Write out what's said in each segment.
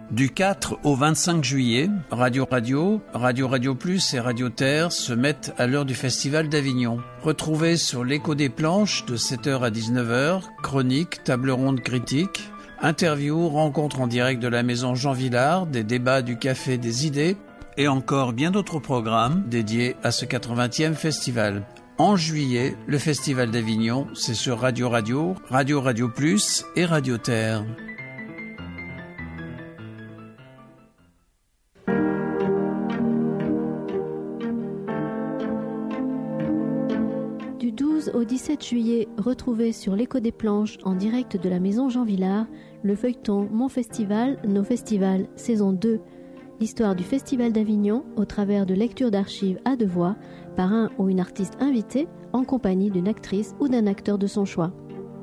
Du 4 au 25 juillet, Radio Plus et Radio Terre se mettent à l'heure du Festival d'Avignon. Retrouvez sur l'écho des planches de 7h à 19h, chroniques, table ronde critique, interviews, rencontres en direct de la maison Jean Villard, des débats du Café des Idées et encore bien d'autres programmes dédiés à ce 80e festival. En juillet, le Festival d'Avignon, c'est sur Radio Plus et Radio Terre. Du 12 au 17 juillet, retrouvez sur l'écho des planches en direct de la maison Jean Villard le feuilleton Mon Festival, Nos Festivals, saison 2. L'histoire du Festival d'Avignon au travers de lectures d'archives à deux voix par un ou une artiste invité en compagnie d'une actrice ou d'un acteur de son choix.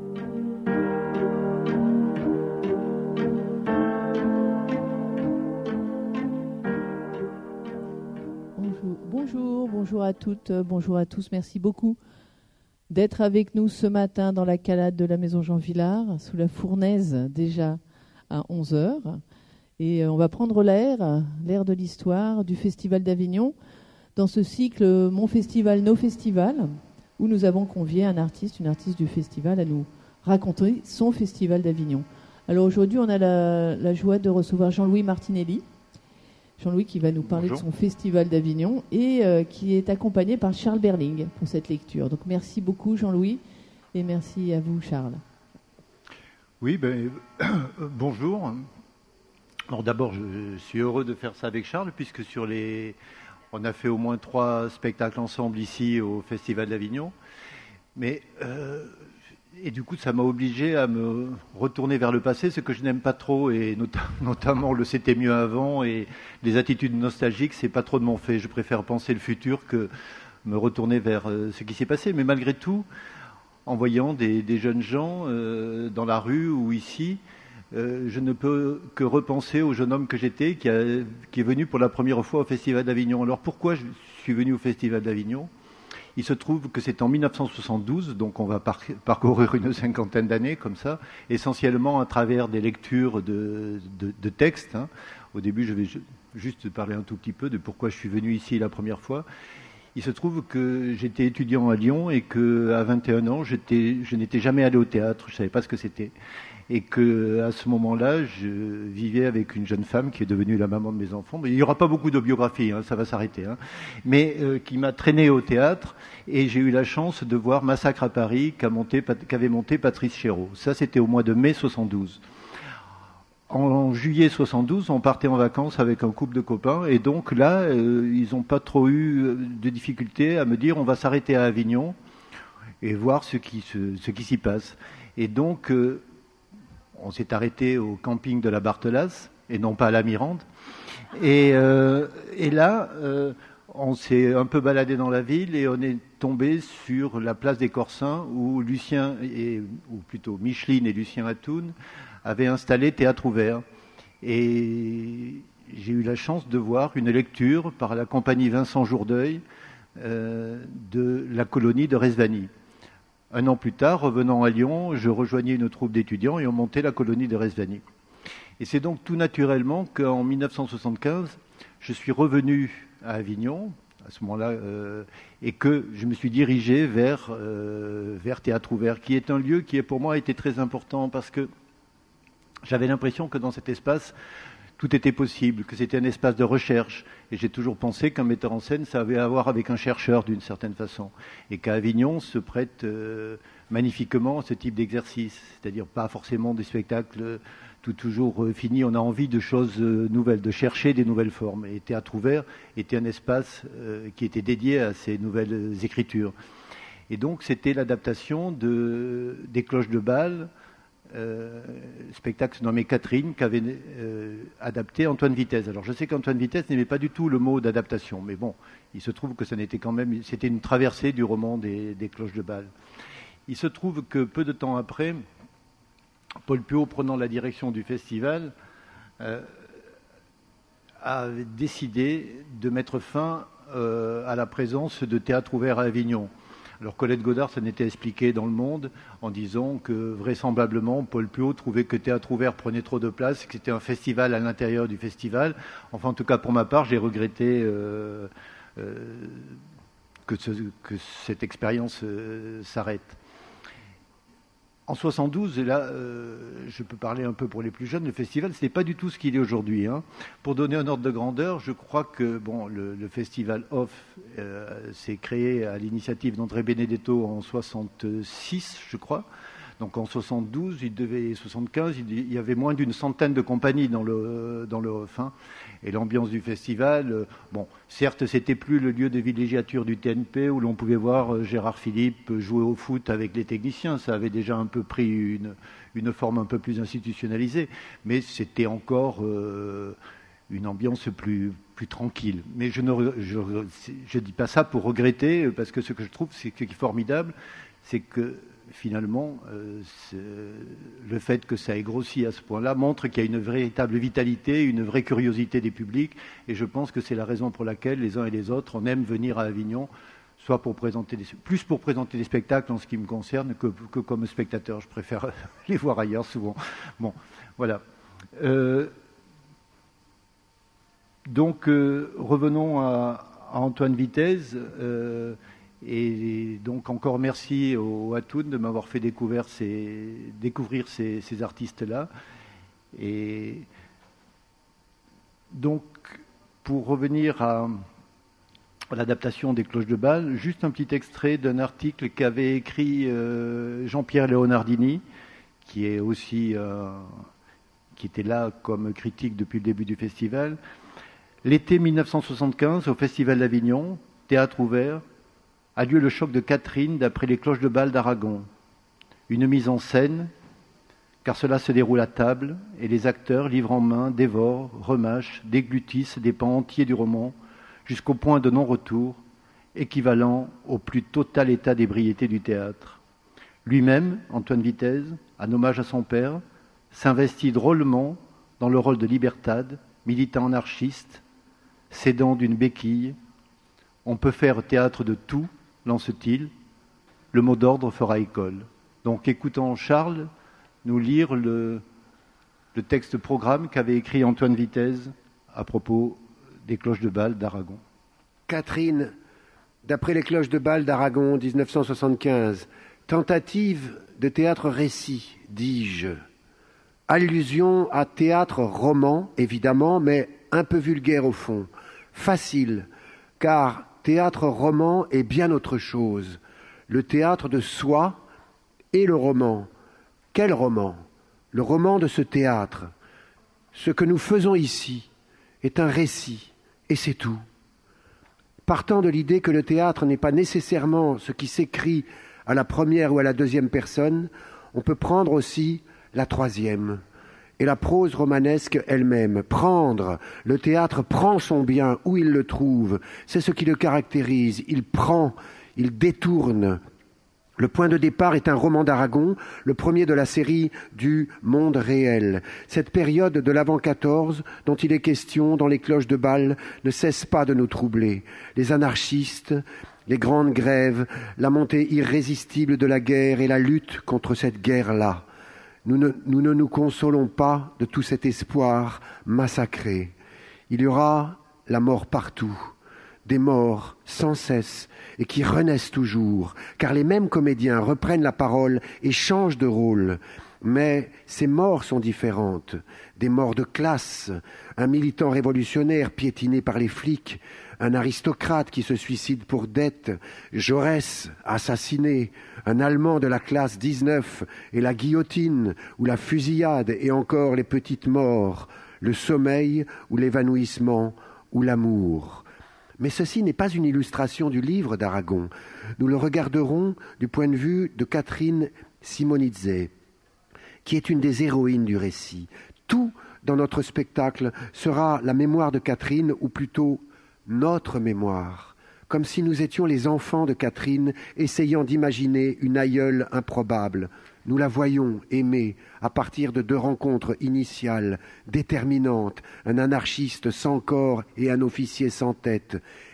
Bonjour à toutes, bonjour à tous, merci beaucoup d'être avec nous ce matin dans la calade de la maison Jean Villard, sous la fournaise déjà à 11h. Et on va prendre l'air de l'histoire du Festival d'Avignon, dans ce cycle Mon Festival, Nos Festivals, où nous avons convié une artiste du festival à nous raconter son Festival d'Avignon. Alors aujourd'hui, on a la joie de recevoir Jean-Louis Martinelli. Jean-Louis qui va nous parler de son Festival d'Avignon et qui est accompagné par Charles Berling pour cette lecture. Donc merci beaucoup Jean-Louis et merci à vous Charles. Oui, bonjour. Alors d'abord, je suis heureux de faire ça avec Charles puisque on a fait au moins 3 spectacles ensemble ici au Festival d'Avignon. Et du coup, ça m'a obligé à me retourner vers le passé, ce que je n'aime pas trop, et notamment le c'était mieux avant et les attitudes nostalgiques, c'est pas trop de mon fait. Je préfère penser le futur que me retourner vers ce qui s'est passé. Mais malgré tout, en voyant des jeunes gens dans la rue ou ici, je ne peux que repenser au jeune homme que j'étais, qui est venu pour la première fois au Festival d'Avignon. Alors pourquoi je suis venu au Festival d'Avignon ? Il se trouve que c'est en 1972, donc on va parcourir une 50aine d'années comme ça, essentiellement à travers des lectures de textes. Au début, je vais juste parler un tout petit peu de pourquoi je suis venu ici la première fois. Il se trouve que j'étais étudiant à Lyon et qu'à 21 ans, je n'étais jamais allé au théâtre, je ne savais pas ce que c'était. Et qu'à ce moment-là, je vivais avec une jeune femme qui est devenue la maman de mes enfants. Mais il n'y aura pas beaucoup de biographies, ça va s'arrêter. Mais qui m'a traîné au théâtre et j'ai eu la chance de voir Massacre à Paris qu'avait monté Patrice Chéreau. Ça, c'était au mois de mai 72. En juillet 72, on partait en vacances avec un couple de copains et donc là, ils n'ont pas trop eu de difficultés à me dire on va s'arrêter à Avignon et voir ce qui s'y passe. Et donc, on s'est arrêté au camping de la Barthelasse et non pas à la Mirande. Et là, on s'est un peu baladé dans la ville et on est tombé sur la place des Corsins où Micheline et Lucien Atoun avaient installé Théâtre Ouvert. Et j'ai eu la chance de voir une lecture par la compagnie Vincent Jourdeuil de la colonie de Resvani. Un an plus tard, revenant à Lyon, je rejoignais une troupe d'étudiants et on montait la colonie de Resvani. Et c'est donc tout naturellement qu'en 1975, je suis revenu à Avignon, à ce moment-là, et que je me suis dirigé vers Théâtre Ouvert, qui est un lieu qui, pour moi, a été très important parce que j'avais l'impression que dans cet espace, tout était possible, que c'était un espace de recherche. Et j'ai toujours pensé qu'un metteur en scène, ça avait à voir avec un chercheur d'une certaine façon. Et qu'à Avignon se prête magnifiquement à ce type d'exercice. C'est-à-dire pas forcément des spectacles toujours finis. On a envie de choses nouvelles, de chercher des nouvelles formes. Et Théâtre Ouvert était un espace qui était dédié à ces nouvelles écritures. Et donc c'était l'adaptation des Cloches de Bâle, spectacle nommé Catherine qu'avait adapté Antoine Vitesse. Alors je sais qu'Antoine Vitesse n'aimait pas du tout le mot d'adaptation, mais bon, il se trouve que c'était une traversée du roman des Cloches de Bâle. Il se trouve que peu de temps après, Paul Puot, prenant la direction du festival, a décidé de mettre fin à la présence de Théâtre Ouvert à Avignon. Alors Colette Godard s'en était expliqué dans Le Monde en disant que vraisemblablement Paul Puot trouvait que Théâtre Ouvert prenait trop de place, que c'était un festival à l'intérieur du festival. Enfin, en tout cas pour ma part, j'ai regretté que cette expérience s'arrête. En 72, et là, je peux parler un peu pour les plus jeunes, le festival, ce n'est pas du tout ce qu'il est aujourd'hui. Hein. Pour donner un ordre de grandeur, je crois que le festival Off s'est créé à l'initiative d'André Benedetto en 66, je crois. Donc en 72, 75, il y avait moins d'une centaine de compagnies dans le Off. Hein. Et l'ambiance du festival, certes, c'était plus le lieu de villégiature du TNP où l'on pouvait voir Gérard Philippe jouer au foot avec les techniciens. Ça avait déjà un peu pris une forme un peu plus institutionnalisée, mais c'était encore une ambiance plus tranquille. Mais je dis pas ça pour regretter, parce que ce que je trouve, c'est ce qui est formidable, c'est que finalement, le fait que ça ait grossi à ce point-là montre qu'il y a une véritable vitalité, une vraie curiosité des publics, et je pense que c'est la raison pour laquelle les uns et les autres, on aime venir à Avignon, soit plus pour présenter des spectacles en ce qui me concerne que comme spectateur. Je préfère les voir ailleurs souvent. Bon, voilà. Donc, revenons à Antoine Vitez. Et donc encore merci au Hatoun de m'avoir fait découvrir ces artistes-là. Et donc, pour revenir à l'adaptation des Cloches de Bâle, juste un petit extrait d'un article qu'avait écrit Jean-Pierre Leonardini, qui était là comme critique depuis le début du festival. L'été 1975, au Festival d'Avignon, Théâtre Ouvert, a lieu le choc de Catherine d'après les Cloches de Bâle d'Aragon. Une mise en scène, car cela se déroule à table, et les acteurs, livres en main, dévorent, remâchent, déglutissent des pans entiers du roman, jusqu'au point de non-retour, équivalent au plus total état d'ébriété du théâtre. Lui-même, Antoine Vitez, en hommage à son père, s'investit drôlement dans le rôle de Libertad, militant anarchiste, s'aidant d'une béquille. On peut faire théâtre de tout, lance-t-il, le mot d'ordre fera école. Donc écoutons Charles nous lire le texte programme qu'avait écrit Antoine Vitez à propos des Cloches de Bâle d'Aragon. Catherine, d'après les Cloches de Bâle d'Aragon, 1975, tentative de théâtre-récit, dis-je. Allusion à théâtre roman, évidemment, mais un peu vulgaire au fond. Facile, car théâtre roman est bien autre chose. Le théâtre de soi et le roman. Quel roman ? Le roman de ce théâtre. Ce que nous faisons ici est un récit, et c'est tout. Partant de l'idée que le théâtre n'est pas nécessairement ce qui s'écrit à la première ou à la deuxième personne, on peut prendre aussi la troisième. Et la prose romanesque elle-même. Prendre. Le théâtre prend son bien où il le trouve. C'est ce qui le caractérise. Il prend, il détourne. Le point de départ est un roman d'Aragon, le premier de la série du Monde réel. Cette période de l'Avent 14, dont il est question dans les Cloches de Bâle, ne cesse pas de nous troubler. Les anarchistes, les grandes grèves, la montée irrésistible de la guerre et la lutte contre cette guerre-là. Nous ne nous consolons pas de tout cet espoir massacré. Il y aura la mort partout, des morts sans cesse et qui renaissent toujours, car les mêmes comédiens reprennent la parole et changent de rôle. Mais ces morts sont différentes, des morts de classe, un militant révolutionnaire piétiné par les flics, un aristocrate qui se suicide pour dette, Jaurès assassiné, un Allemand de la classe 19 et la guillotine ou la fusillade et encore les petites morts, le sommeil ou l'évanouissement ou l'amour. Mais ceci n'est pas une illustration du livre d'Aragon. Nous le regarderons du point de vue de Catherine Simonidze, qui est une des héroïnes du récit. Tout dans notre spectacle sera la mémoire de Catherine, ou plutôt notre mémoire, comme si nous étions les enfants de Catherine essayant d'imaginer une aïeule improbable. Nous la voyons aimer à partir de 2 rencontres initiales, déterminantes, un anarchiste sans corps et un officier sans tête.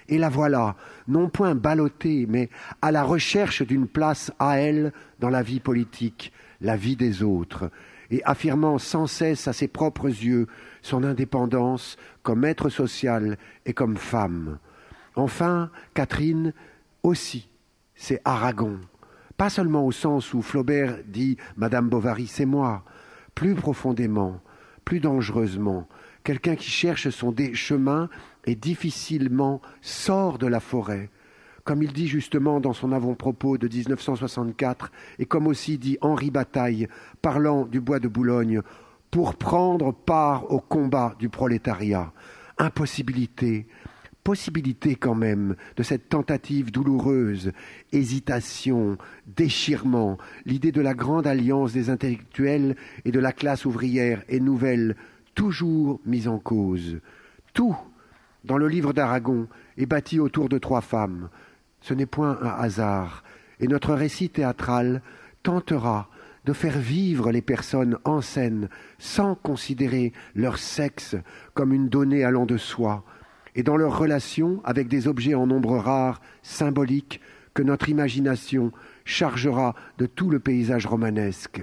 Et la voilà, non point ballottée, mais à la recherche d'une place à elle dans la vie politique, la vie des autres, et affirmant sans cesse à ses propres yeux son indépendance comme être social et comme femme. Enfin, Catherine aussi, c'est Aragon. Pas seulement au sens où Flaubert dit « Madame Bovary, c'est moi », plus profondément, plus dangereusement, quelqu'un qui cherche son chemin et difficilement sort de la forêt, comme il dit justement dans son avant-propos de 1964, et comme aussi dit Henri Bataille, parlant du bois de Boulogne, pour prendre part au combat du prolétariat. Impossibilité, possibilité quand même de cette tentative douloureuse, hésitation, déchirement, l'idée de la grande alliance des intellectuels et de la classe ouvrière et nouvelle, toujours mise en cause. Tout, dans le livre d'Aragon, est bâti autour de 3 femmes. Ce n'est point un hasard, et notre récit théâtral tentera de faire vivre les personnes en scène sans considérer leur sexe comme une donnée allant de soi, et dans leur relation avec des objets en nombre rare, symboliques, que notre imagination chargera de tout le paysage romanesque.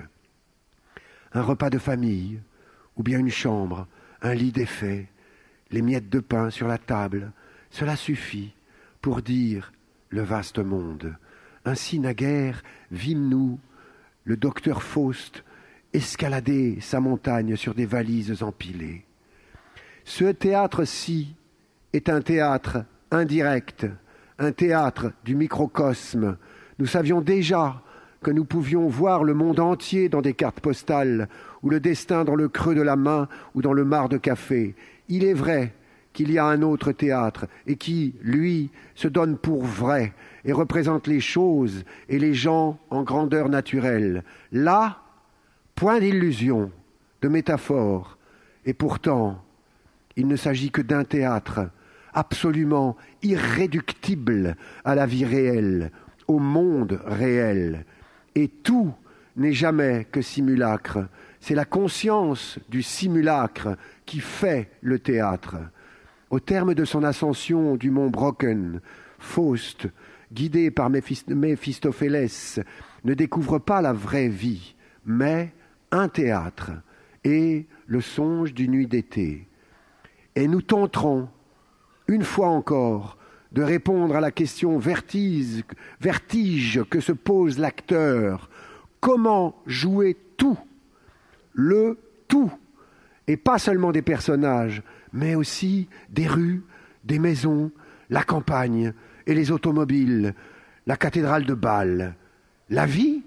Un repas de famille, ou bien une chambre, un lit défait, les miettes de pain sur la table, cela suffit pour dire le vaste monde. Ainsi naguère vîmes-nous le docteur Faust escalader sa montagne sur des valises empilées. Ce théâtre-ci est un théâtre indirect, un théâtre du microcosme. Nous savions déjà que nous pouvions voir le monde entier dans des cartes postales, ou le destin dans le creux de la main ou dans le marc de café. Il est vrai qu'il y a un autre théâtre, et qui, lui, se donne pour vrai, et représente les choses et les gens en grandeur naturelle. Là, point d'illusion, de métaphore, et pourtant, il ne s'agit que d'un théâtre absolument irréductible à la vie réelle, au monde réel. Et tout n'est jamais que simulacre. C'est la conscience du simulacre qui fait le théâtre. Au terme de son ascension du mont Brocken, Faust, guidé par Méphistophélès, ne découvre pas la vraie vie, mais un théâtre et le songe d'une nuit d'été. Et nous tenterons, une fois encore, de répondre à la question vertige que se pose l'acteur. Comment jouer tout, le tout, et pas seulement des personnages, mais aussi des rues, des maisons, la campagne et les automobiles, la cathédrale de Bâle, la vie.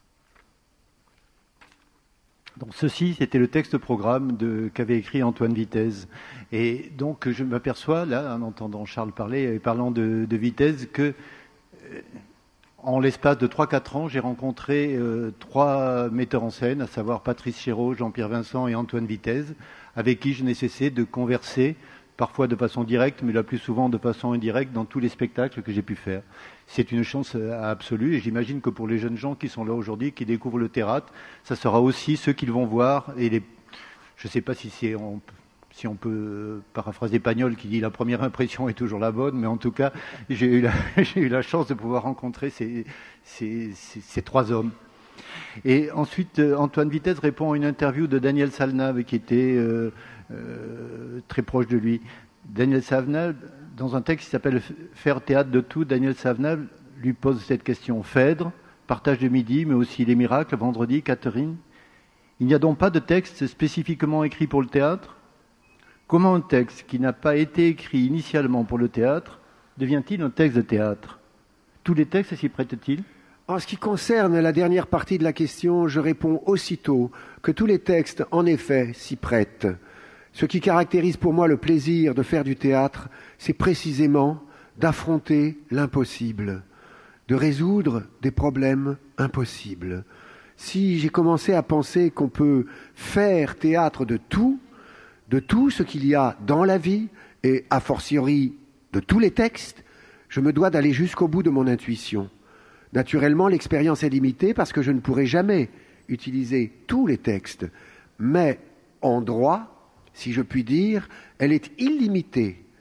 Donc ceci, c'était le texte-programme qu'avait écrit Antoine Vitez. Et donc je m'aperçois, là, en entendant Charles parler et parlant de Vitez, que en l'espace de 3-4 ans, j'ai rencontré 3 metteurs en scène, à savoir Patrice Chéreau, Jean-Pierre Vincent et Antoine Vitez, avec qui je n'ai cessé de converser, parfois de façon directe, mais la plus souvent de façon indirecte, dans tous les spectacles que j'ai pu faire. C'est une chance absolue, et j'imagine que pour les jeunes gens qui sont là aujourd'hui, qui découvrent le théâtre, ça sera aussi ceux qu'ils vont voir, et je ne sais pas si on peut paraphraser Pagnol qui dit la première impression est toujours la bonne, mais en tout cas, j'ai eu la chance de pouvoir rencontrer ces 3 hommes. Et ensuite, Antoine Vitez répond à une interview de Daniel Salnave, qui était très proche de lui. Daniel Salnave, dans un texte qui s'appelle « Faire théâtre de tout », Daniel Salnave lui pose cette question. Phèdre, Partage de midi, mais aussi Les miracles, Vendredi, Catherine. Il n'y a donc pas de texte spécifiquement écrit pour le théâtre ? Comment un texte qui n'a pas été écrit initialement pour le théâtre devient-il un texte de théâtre ? Tous les textes s'y prêtent-ils ? En ce qui concerne la dernière partie de la question, je réponds aussitôt que tous les textes, en effet, s'y prêtent. Ce qui caractérise pour moi le plaisir de faire du théâtre, c'est précisément d'affronter l'impossible, de résoudre des problèmes impossibles. Si j'ai commencé à penser qu'on peut faire théâtre de tout ce qu'il y a dans la vie, et a fortiori de tous les textes, je me dois d'aller jusqu'au bout de mon intuition. Naturellement, l'expérience est limitée parce que je ne pourrai jamais utiliser tous les textes, mais en droit, si je puis dire, elle est illimitée,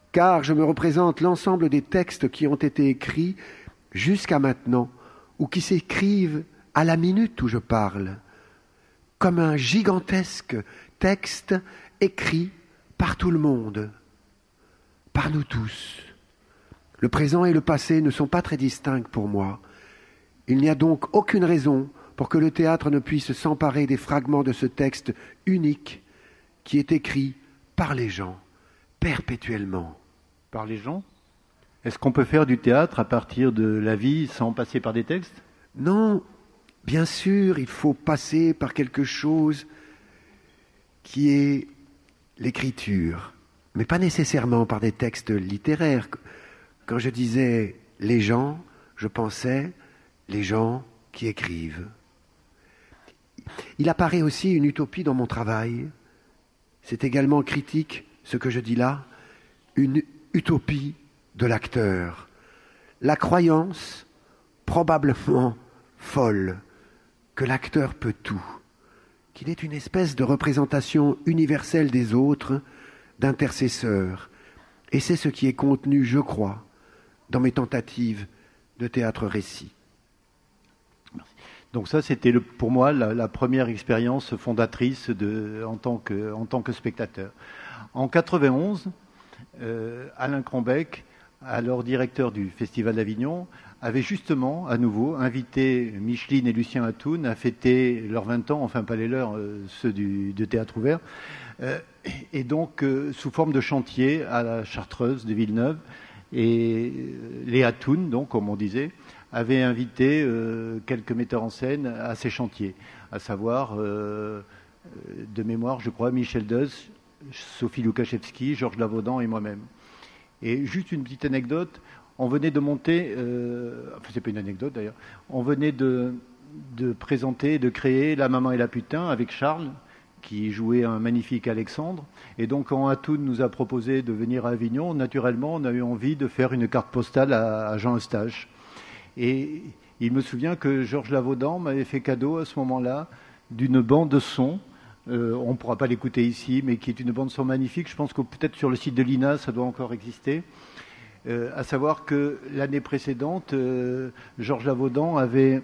car je me représente l'ensemble des textes qui ont été écrits jusqu'à maintenant, ou qui s'écrivent à la minute où je parle, comme un gigantesque texte écrit par tout le monde, par nous tous. Le présent et le passé ne sont pas très distincts pour moi. Il n'y a donc aucune raison pour que le théâtre ne puisse s'emparer des fragments de ce texte unique qui est écrit par les gens, perpétuellement. Par les gens ? Est-ce qu'on peut faire du théâtre à partir de la vie sans passer par des textes ? Non, bien sûr, il faut passer par quelque chose qui est l'écriture, mais pas nécessairement par des textes littéraires. Quand je disais les gens, je pensais les gens qui écrivent. Il apparaît aussi une utopie dans mon travail. C'est également critique, ce que je dis là, une utopie de l'acteur. La croyance, probablement folle, que l'acteur peut tout, qu'il est une espèce de représentation universelle des autres, d'intercesseur. Et c'est ce qui est contenu, je crois, dans mes tentatives de théâtre-récit. Donc ça, c'était pour moi la première expérience fondatrice en tant que spectateur. En 91, Alain Crombec, alors directeur du Festival d'Avignon, avait justement, à nouveau, invité Micheline et Lucien Atoun à fêter leurs 20 ans, enfin pas les leurs, ceux de Théâtre Ouvert, et donc sous forme de chantier à la Chartreuse de Villeneuve. Et les Atoun, donc, comme on disait, avaient invité quelques metteurs en scène à ces chantiers, à savoir, de mémoire, je crois, Michel Deuz, Sophie Loukachevski, Georges Lavaudan et moi-même. Et juste une petite anecdote, on venait de monter, enfin c'est pas une anecdote d'ailleurs, on venait de présenter, de créer La Maman et la Putain avec Charles, qui jouait un magnifique Alexandre. Et donc quand Atoun nous a proposé de venir à Avignon, naturellement on a eu envie de faire une carte postale à Jean Eustache. Et il me souvient que Georges Lavaudan m'avait fait cadeau à ce moment-là d'une bande son. On ne pourra pas l'écouter ici, mais qui est une bande son magnifique. Je pense que peut-être sur le site de l'INA, ça doit encore exister. À savoir que l'année précédente, Georges Lavaudan avait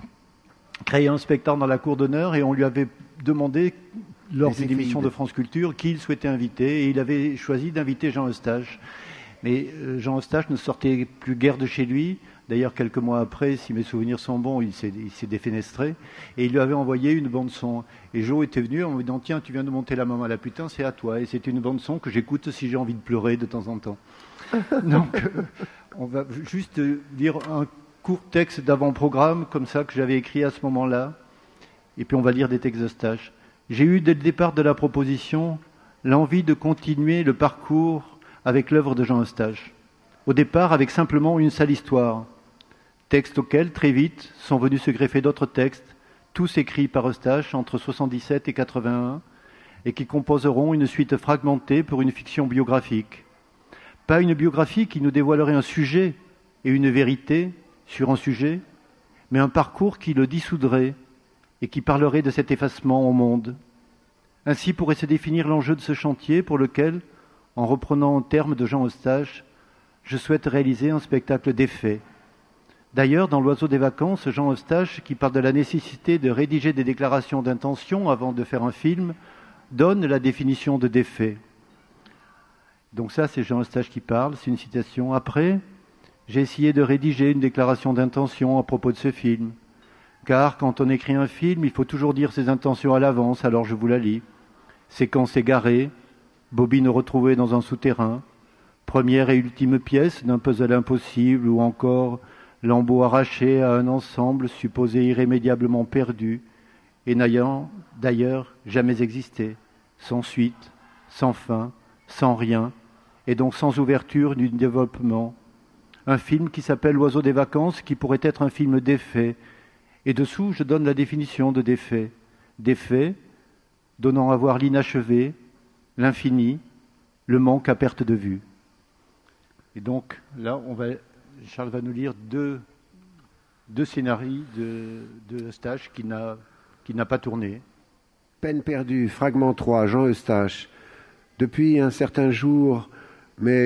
créé un spectacle dans la cour d'honneur et on lui avait demandé, lors d'une émission de France Culture, qui il souhaitait inviter. Et il avait choisi d'inviter Jean Eustache. Mais Jean Eustache ne sortait plus guère de chez lui. D'ailleurs, quelques mois après, si mes souvenirs sont bons, il s'est défenestré. Et il lui avait envoyé une bande-son. Et Jo était venu en me disant « Tiens, tu viens de monter La Maman à la Putain, c'est à toi. » Et c'est une bande-son que j'écoute si j'ai envie de pleurer de temps en temps. Donc, on va juste lire un court texte d'avant-programme, comme ça, que j'avais écrit à ce moment-là. Et puis on va lire des textes d'Eustache. J'ai eu, dès le départ de la proposition, l'envie de continuer le parcours avec l'œuvre de Jean Eustache. Au départ, avec simplement une seule histoire. Texte auquel, très vite, sont venus se greffer d'autres textes, tous écrits par Eustache entre 77 et 81, et qui composeront une suite fragmentée pour une fiction biographique. Pas une biographie qui nous dévoilerait un sujet et une vérité sur un sujet, mais un parcours qui le dissoudrait et qui parlerait de cet effacement au monde. Ainsi pourrait se définir l'enjeu de ce chantier pour lequel, en reprenant en termes de Jean Eustache, je souhaite réaliser un spectacle d'effets. D'ailleurs, dans L'Oiseau des vacances, Jean Eustache, qui parle de la nécessité de rédiger des déclarations d'intention avant de faire un film, donne la définition de d'effet. Donc ça, c'est Jean Eustache qui parle, c'est une citation. Après, j'ai essayé de rédiger une déclaration d'intention à propos de ce film. Car quand on écrit un film, il faut toujours dire ses intentions à l'avance, alors je vous la lis. Séquence égarée, bobine retrouvée dans un souterrain, première et ultime pièce d'un puzzle impossible, ou encore lambeau arraché à un ensemble supposé irrémédiablement perdu, et n'ayant d'ailleurs jamais existé, sans suite, sans fin, sans rien, et donc sans ouverture du développement. Un film qui s'appelle L'Oiseau des vacances, qui pourrait être un film d'effet. Et dessous, je donne la définition de d'effet. D'effet, donnant à voir l'inachevé, l'infini, le manque à perte de vue. Et donc, là, Charles va nous lire deux scénarios de Eustache qui n'a pas tourné. Peine perdue, fragment 3, Jean Eustache. Depuis un certain jour, mais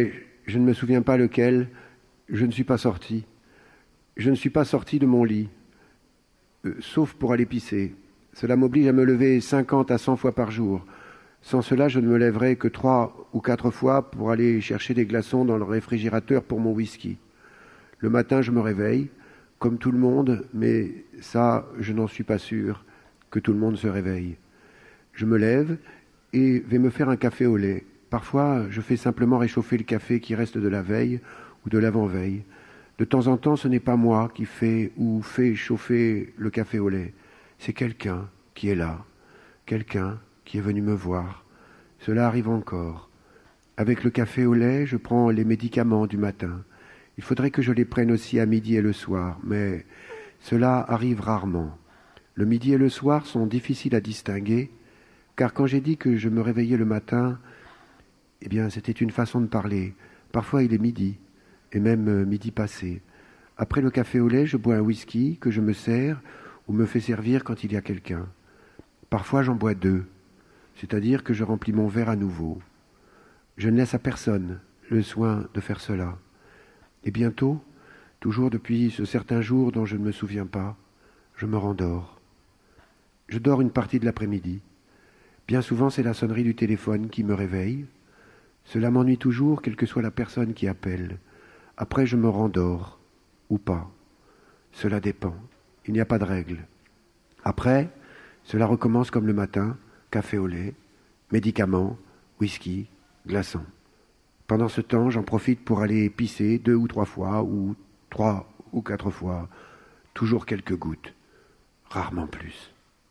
je ne me souviens pas lequel, je ne suis pas sorti. Je ne suis pas sorti de mon lit, sauf pour aller pisser. Cela m'oblige à me lever 50 à 100 fois par jour. Sans cela, je ne me lèverai que 3 ou 4 fois pour aller chercher des glaçons dans le réfrigérateur pour mon whisky. Le matin, je me réveille, comme tout le monde, mais ça, je n'en suis pas sûr, que tout le monde se réveille. Je me lève et vais me faire un café au lait. Parfois, je fais simplement réchauffer le café qui reste de la veille ou de l'avant-veille. De temps en temps, ce n'est pas moi qui fais ou fais chauffer le café au lait. C'est quelqu'un qui est là, quelqu'un qui est venu me voir. Cela arrive encore. Avec le café au lait, je prends les médicaments du matin. Il faudrait que je les prenne aussi à midi et le soir, mais cela arrive rarement. Le midi et le soir sont difficiles à distinguer, car quand j'ai dit que je me réveillais le matin, eh bien, c'était une façon de parler. Parfois, il est midi, et même midi passé. Après le café au lait, je bois un whisky que je me sers ou me fais servir quand il y a quelqu'un. Parfois, j'en bois 2, c'est-à-dire que je remplis mon verre à nouveau. Je ne laisse à personne le soin de faire cela. Et bientôt, toujours depuis ce certain jour dont je ne me souviens pas, je me rendors. Je dors une partie de l'après-midi. Bien souvent, c'est la sonnerie du téléphone qui me réveille. Cela m'ennuie toujours, quelle que soit la personne qui appelle. Après, je me rendors, ou pas. Cela dépend. Il n'y a pas de règle. Après, cela recommence comme le matin, café au lait, médicaments, whisky, glaçons. Pendant ce temps, j'en profite pour aller pisser 2 ou 3 fois, ou 3 ou 4 fois, toujours quelques gouttes, rarement plus.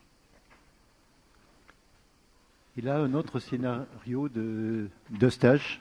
Il a un autre scénario d'Eustache,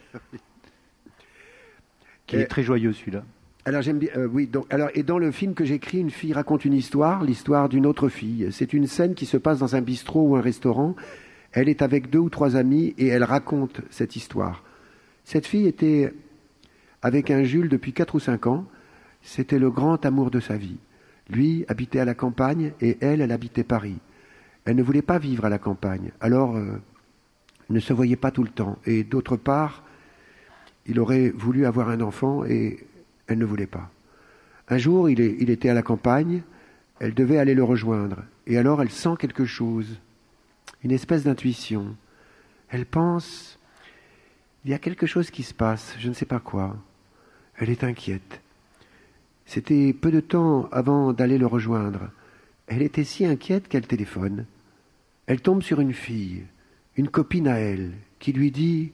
qui est très joyeux celui-là. Alors j'aime bien, oui. Donc, et dans le film que j'écris, une fille raconte une histoire, l'histoire d'une autre fille. C'est une scène qui se passe dans un bistrot ou un restaurant. Elle est avec 2 ou 3 amis et elle raconte cette histoire. Cette fille était avec un Jules depuis 4 ou 5 ans. C'était le grand amour de sa vie. Lui habitait à la campagne et elle habitait Paris. Elle ne voulait pas vivre à la campagne, alors ne se voyait pas tout le temps. Et d'autre part, il aurait voulu avoir un enfant et elle ne voulait pas. Un jour, il était à la campagne, elle devait aller le rejoindre. Et alors, elle sent quelque chose, une espèce d'intuition. Elle pense, il y a quelque chose qui se passe, je ne sais pas quoi. Elle est inquiète. C'était peu de temps avant d'aller le rejoindre. Elle était si inquiète qu'elle téléphone. Elle tombe sur une fille, une copine à elle, qui lui dit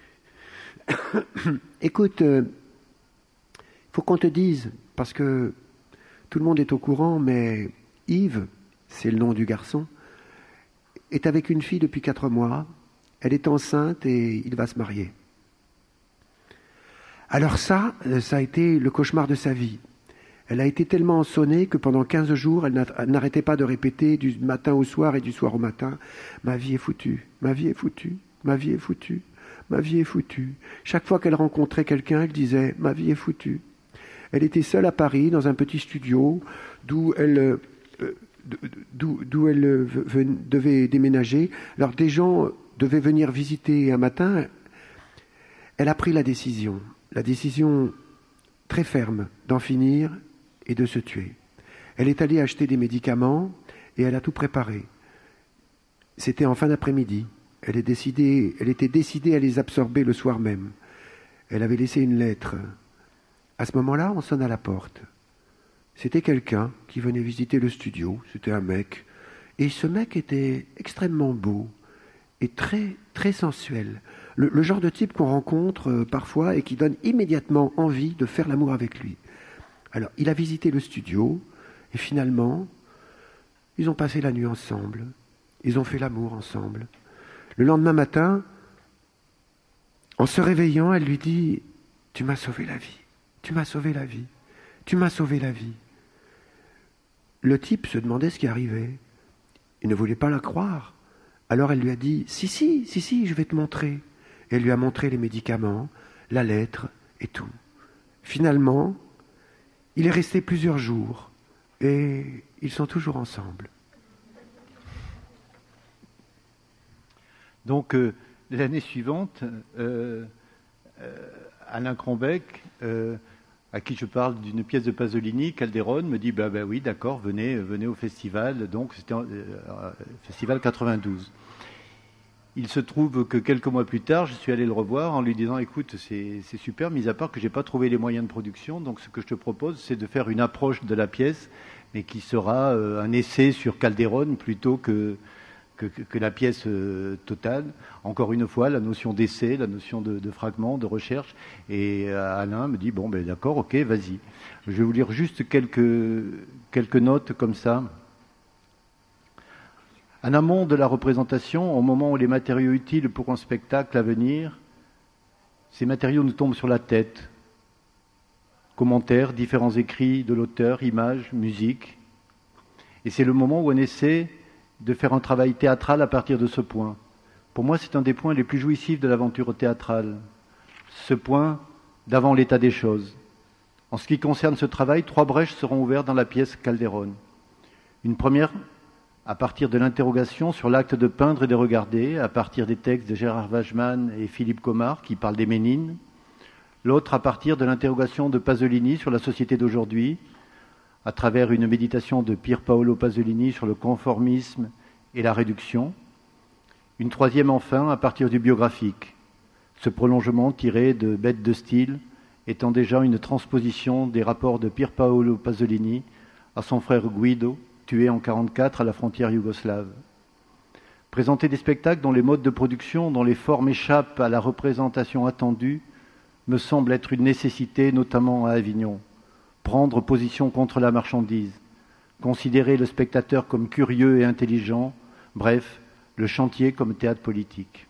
« Écoute, il faut qu'on te dise, parce que tout le monde est au courant, mais Yves, c'est le nom du garçon, est avec une fille depuis 4 mois, elle est enceinte et il va se marier. » Alors ça a été le cauchemar de sa vie. Elle a été tellement sonnée que pendant 15 jours, elle n'arrêtait pas de répéter du matin au soir et du soir au matin « Ma vie est foutue, ma vie est foutue, ma vie est foutue, ma vie est foutue. » Chaque fois qu'elle rencontrait quelqu'un, elle disait « Ma vie est foutue. » Elle était seule à Paris, dans un petit studio, d'où elle devait déménager. Alors des gens devaient venir visiter un matin. Elle a pris la décision très ferme d'en finir et de se tuer. Elle est allée acheter des médicaments et elle a tout préparé. C'était en fin d'après-midi. Elle était décidée à les absorber le soir même. Elle avait laissé une lettre. À ce moment-là, on sonne à la porte. C'était quelqu'un qui venait visiter le studio. C'était un mec. Et ce mec était extrêmement beau et très, très sensuel. Le genre de type qu'on rencontre parfois et qui donne immédiatement envie de faire l'amour avec lui. Alors, il a visité le studio et finalement, ils ont passé la nuit ensemble. Ils ont fait l'amour ensemble. Le lendemain matin, en se réveillant, elle lui dit « Tu m'as sauvé la vie, tu m'as sauvé la vie, tu m'as sauvé la vie. » Le type se demandait ce qui arrivait. Il ne voulait pas la croire. Alors elle lui a dit « Si, je vais te montrer. » Et elle lui a montré les médicaments, la lettre et tout. Finalement, il est resté plusieurs jours et ils sont toujours ensemble. Donc, l'année suivante, Alain Crombec, à qui je parle d'une pièce de Pasolini, Calderone, me dit oui, d'accord, venez au festival. Donc c'était festival 92. Il se trouve que quelques mois plus tard, je suis allé le revoir en lui disant écoute, c'est super, mis à part que j'ai pas trouvé les moyens de production. Donc ce que je te propose, c'est de faire une approche de la pièce, mais qui sera un essai sur Calderone plutôt que la pièce totale. Encore une fois, la notion d'essai, la notion de fragment, de recherche. Et Alain me dit d'accord, ok, vas-y. Je vais vous lire juste quelques notes comme ça. En amont de la représentation, au moment où les matériaux utiles pour un spectacle à venir, ces matériaux nous tombent sur la tête. Commentaires, différents écrits de l'auteur, images, musique. Et c'est le moment où on essaie de faire un travail théâtral à partir de ce point. Pour moi, c'est un des points les plus jouissifs de l'aventure théâtrale. Ce point d'avant l'état des choses. En ce qui concerne ce travail, 3 brèches seront ouvertes dans la pièce Calderone. Une première, à partir de l'interrogation sur l'acte de peindre et de regarder, à partir des textes de Gérard Wageman et Philippe Comard qui parlent des Ménines. L'autre, à partir de l'interrogation de Pasolini sur la société d'aujourd'hui, à travers une méditation de Pier Paolo Pasolini sur le conformisme et la réduction. Une troisième, enfin, à partir du biographique. Ce prolongement tiré de Bêtes de style étant déjà une transposition des rapports de Pier Paolo Pasolini à son frère Guido, tué en 1944 à la frontière yougoslave. Présenter des spectacles dont les modes de production, dont les formes échappent à la représentation attendue, me semble être une nécessité, notamment à Avignon. Prendre position contre la marchandise, considérer le spectateur comme curieux et intelligent, bref, le chantier comme théâtre politique.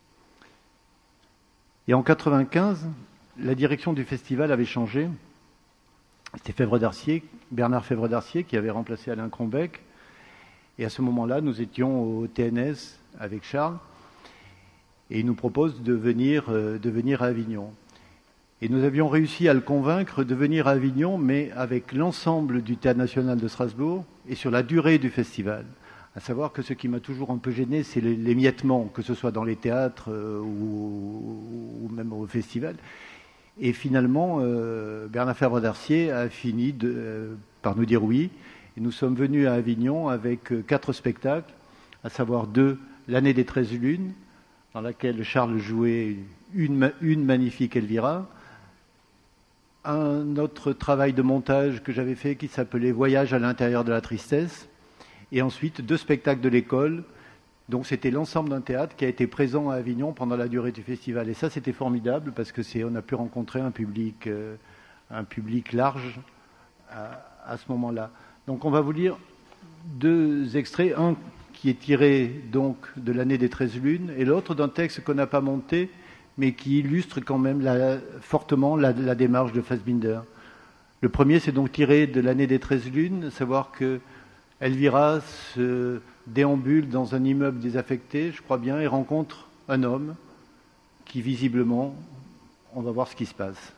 Et en 1995, la direction du festival avait changé. C'était Bernard Fèvre d'Arcier qui avait remplacé Alain Crombec. Et à ce moment-là, nous étions au TNS avec Charles. Et il nous propose de venir à Avignon. Et nous avions réussi à le convaincre de venir à Avignon, mais avec l'ensemble du Théâtre National de Strasbourg et sur la durée du festival. À savoir que ce qui m'a toujours un peu gêné, c'est l'émiettement, que ce soit dans les théâtres ou même au festival. Et finalement, Bernard Fèvre d'Arcier a fini par nous dire oui. Et nous sommes venus à Avignon avec 4 spectacles, à savoir 2, L'année des 13 lunes, dans laquelle Charles jouait une magnifique Elvira. Un autre travail de montage que j'avais fait qui s'appelait Voyage à l'intérieur de la tristesse. Et ensuite 2 spectacles de l'école. Donc c'était l'ensemble d'un théâtre qui a été présent à Avignon pendant la durée du festival. Et ça, c'était formidable parce que on a pu rencontrer un public large à ce moment-là. Donc on va vous lire 2 extraits. Un qui est tiré donc de l'année des 13 lunes et l'autre d'un texte qu'on n'a pas monté mais qui illustre quand même fortement la démarche de Fassbinder. Le premier, c'est donc tiré de l'année des 13 lunes, savoir que Elvira se déambule dans un immeuble désaffecté, je crois bien, et rencontre un homme qui, visiblement, on va voir ce qui se passe.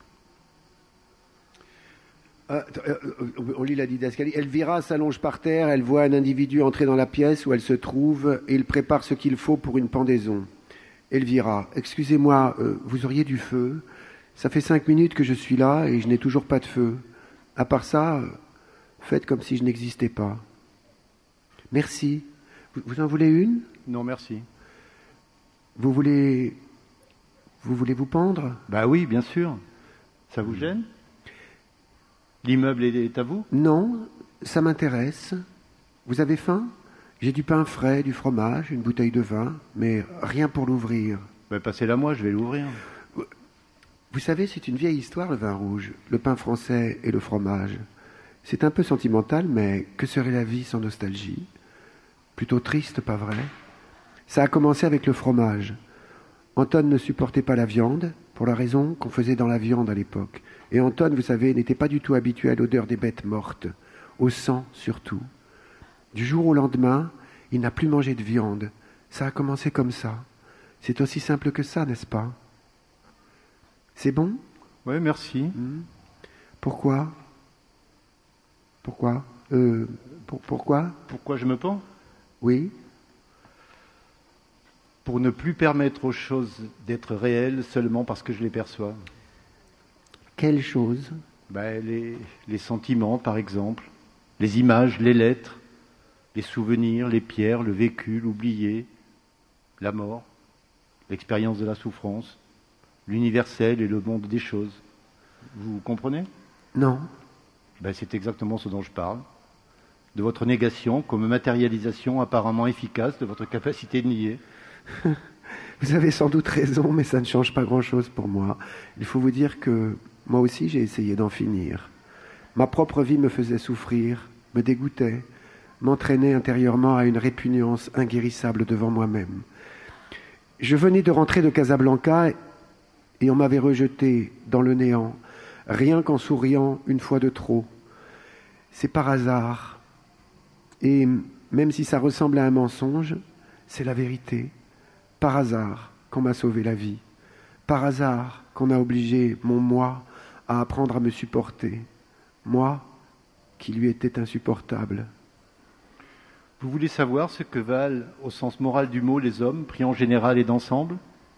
On lit la didascalie. Elvira s'allonge par terre, elle voit un individu entrer dans la pièce où elle se trouve et il prépare ce qu'il faut pour une pendaison. Elvira, excusez-moi, vous auriez du feu? Ça fait 5 minutes que je suis là et je n'ai toujours pas de feu. À part ça, faites comme si je n'existais pas. Merci. Vous en voulez une? Non, merci. Vous voulez vous pendre? Bah oui, bien sûr. Ça vous gêne? L'immeuble est à vous? Non, ça m'intéresse. Vous avez faim? J'ai du pain frais, du fromage, une bouteille de vin, mais rien pour l'ouvrir. Ben, passez-la moi, je vais l'ouvrir. Vous savez, c'est une vieille histoire, le vin rouge, le pain français et le fromage. C'est un peu sentimental, mais que serait la vie sans nostalgie? Plutôt triste, pas vrai? Ça a commencé avec le fromage. Anton ne supportait pas la viande, pour la raison qu'on faisait dans la viande à l'époque. Et Anton, vous savez, n'était pas du tout habitué à l'odeur des bêtes mortes, au sang surtout. Du jour au lendemain, il n'a plus mangé de viande. Ça a commencé comme ça. C'est aussi simple que ça, n'est-ce pas? C'est bon? Oui, merci. Pourquoi? Pourquoi? Pourquoi? Pourquoi je me pends? Oui. Pour ne plus permettre aux choses d'être réelles seulement parce que je les perçois. Quelles choses? Les sentiments, par exemple, les images, les lettres, les souvenirs, les pierres, le vécu, l'oublié, la mort, l'expérience de la souffrance, l'universel et le monde des choses. Vous comprenez? Non. C'est exactement ce dont je parle. De votre négation comme matérialisation apparemment efficace de votre capacité de nier. Vous avez sans doute raison, mais ça ne change pas grand-chose pour moi. Il faut vous dire que moi aussi j'ai essayé d'en finir. Ma propre vie me faisait souffrir, me dégoûtait, m'entraînait intérieurement à une répugnance inguérissable devant moi-même. Je venais de rentrer de Casablanca et on m'avait rejeté dans le néant, rien qu'en souriant une fois de trop. C'est par hasard. Et même si ça ressemble à un mensonge, c'est la vérité. Par hasard qu'on m'a sauvé la vie. Par hasard qu'on a obligé mon moi à apprendre à me supporter. Moi qui lui était insupportable. Vous voulez savoir ce que valent, au sens moral du mot, les hommes, pris en général et d'ensemble?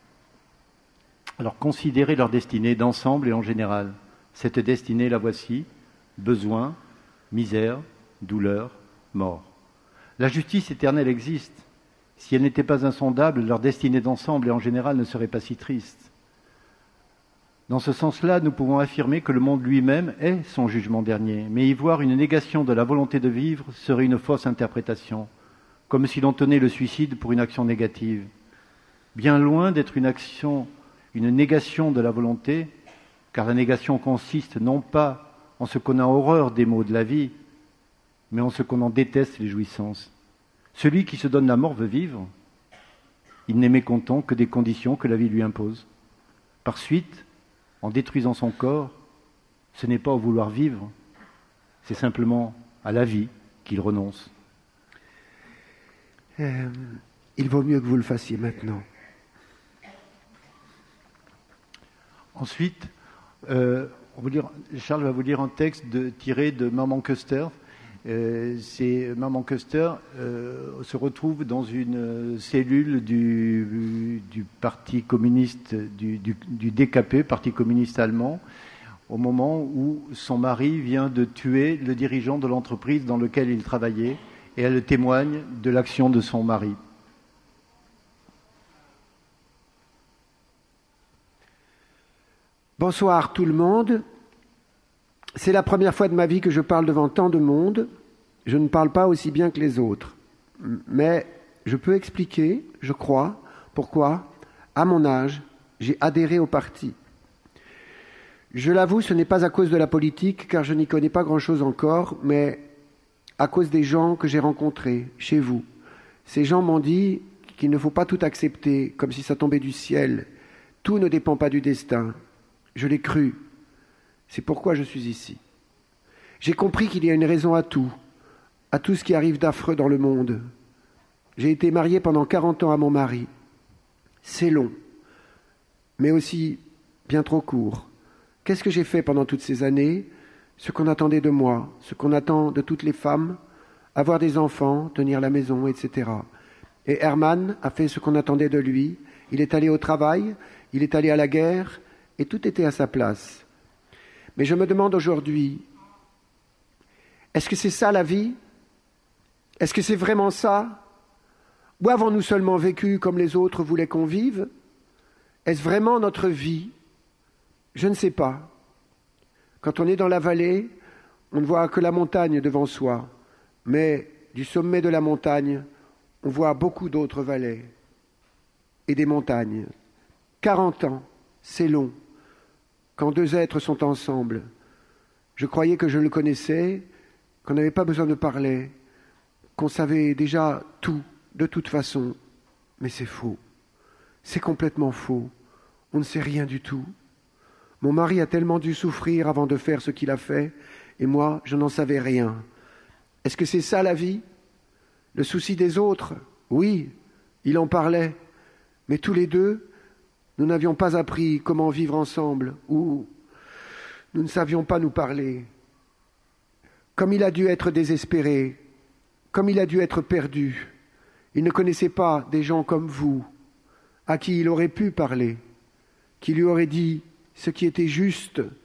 Alors considérez leur destinée d'ensemble et en général. Cette destinée, la voici: besoin, misère, douleur, mort. La justice éternelle existe. Si elle n'était pas insondable, leur destinée d'ensemble et en général ne serait pas si triste. Dans ce sens-là, nous pouvons affirmer que le monde lui-même est son jugement dernier, mais y voir une négation de la volonté de vivre serait une fausse interprétation, comme si l'on tenait le suicide pour une action négative. Bien loin d'être une négation de la volonté, car la négation consiste non pas en ce qu'on a horreur des maux de la vie, mais en ce qu'on en déteste les jouissances. Celui qui se donne la mort veut vivre. Il n'est mécontent que des conditions que la vie lui impose. Par suite, en détruisant son corps, ce n'est pas au vouloir vivre, c'est simplement à la vie qu'il renonce. Il vaut mieux que vous le fassiez maintenant. Ensuite, Charles va vous lire un texte tiré de Maman Custer. Maman Custer se retrouve dans une cellule du parti communiste, du DKP, parti communiste allemand, au moment où son mari vient de tuer le dirigeant de l'entreprise dans laquelle il travaillait, et elle témoigne de l'action de son mari. Bonsoir tout le monde. C'est la première fois de ma vie que je parle devant tant de monde. Je ne parle pas aussi bien que les autres. Mais je peux expliquer, je crois, pourquoi, à mon âge, j'ai adhéré au parti. Je l'avoue, ce n'est pas à cause de la politique, car je n'y connais pas grand-chose encore, mais à cause des gens que j'ai rencontrés chez vous. Ces gens m'ont dit qu'il ne faut pas tout accepter, comme si ça tombait du ciel. Tout ne dépend pas du destin. Je l'ai cru. C'est pourquoi je suis ici. J'ai compris qu'il y a une raison à tout ce qui arrive d'affreux dans le monde. J'ai été marié pendant 40 ans à mon mari. C'est long, mais aussi bien trop court. Qu'est-ce que j'ai fait pendant toutes ces années? Ce qu'on attendait de moi, ce qu'on attend de toutes les femmes, avoir des enfants, tenir la maison, etc. Et Herman a fait ce qu'on attendait de lui. Il est allé au travail, il est allé à la guerre, et tout était à sa place. Mais je me demande aujourd'hui, est-ce que c'est ça la vie? Est-ce que c'est vraiment ça? Ou avons-nous seulement vécu comme les autres voulaient qu'on vive? Est-ce vraiment notre vie? Je ne sais pas. Quand on est dans la vallée, on ne voit que la montagne devant soi, mais du sommet de la montagne, on voit beaucoup d'autres vallées et des montagnes. 40 ans, c'est long. Quand deux êtres sont ensemble, je croyais que je le connaissais, qu'on n'avait pas besoin de parler, qu'on savait déjà tout, de toute façon. Mais c'est faux. C'est complètement faux. On ne sait rien du tout. Mon mari a tellement dû souffrir avant de faire ce qu'il a fait, et moi, je n'en savais rien. Est-ce que c'est ça la vie? Le souci des autres? Oui, il en parlait. Mais tous les deux, nous n'avions pas appris comment vivre ensemble, ou nous ne savions pas nous parler. Comme il a dû être désespéré, comme il a dû être perdu. Il ne connaissait pas des gens comme vous, à qui il aurait pu parler, qui lui auraient dit ce qui était juste,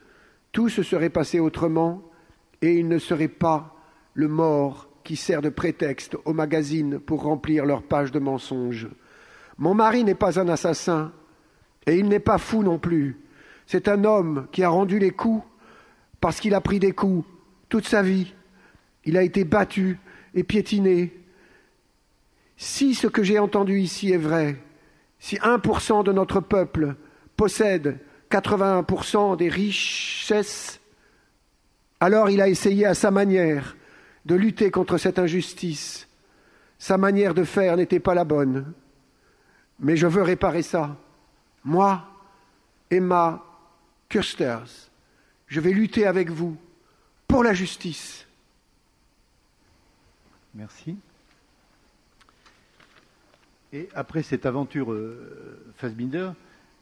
tout se serait passé autrement et il ne serait pas le mort qui sert de prétexte aux magazines pour remplir leurs pages de mensonges. Mon mari n'est pas un assassin et il n'est pas fou non plus. C'est un homme qui a rendu les coups parce qu'il a pris des coups toute sa vie. Il a été battu et piétiné. Si ce que j'ai entendu ici est vrai, si 1% de notre peuple possède 81% des richesses, alors il a essayé à sa manière de lutter contre cette injustice. Sa manière de faire n'était pas la bonne. Mais je veux réparer ça. Moi, Emma Kusters, je vais lutter avec vous pour la justice. Merci. Et après cette aventure Fassbinder,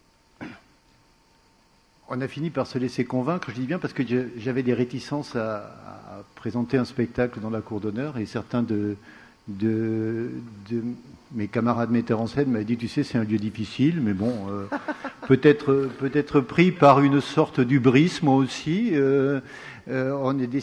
on a fini par se laisser convaincre, je dis bien parce que j'avais des réticences à présenter un spectacle dans la cour d'honneur et certains de mes camarades metteurs en scène m'avaient dit, tu sais, c'est un lieu difficile, mais bon, peut-être pris par une sorte d'hubris, moi aussi, on est